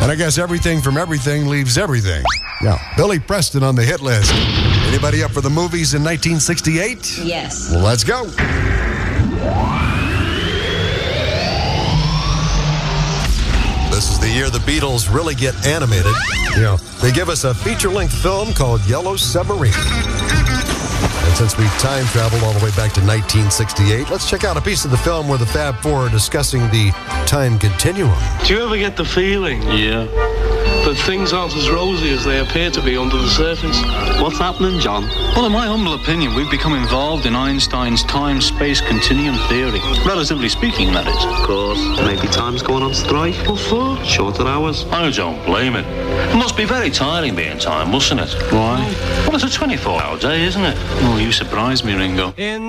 And I guess everything from everything leaves everything. Yeah, Billy Preston on the hit list. Anybody up for the movies in 1968? Yes. Well, let's go. This is the year the Beatles really get animated. You know, they give us a feature-length film called Yellow Submarine. And since we've time traveled all the way back to 1968, let's check out a piece of the film where the Fab Four are discussing the time continuum. Do you ever get the feeling? Yeah. That things aren't as rosy as they appear to be under the surface? What's happening, John? Well, in my humble opinion, we've become involved in Einstein's time-space continuum theory. Relatively speaking, that is. Of course. Maybe time's going on strike. What for? Shorter hours. I don't blame it. It must be very tiring being time, mustn't it? Why? Well, it's a 24-hour day, isn't it? Oh, you surprised me, Ringo.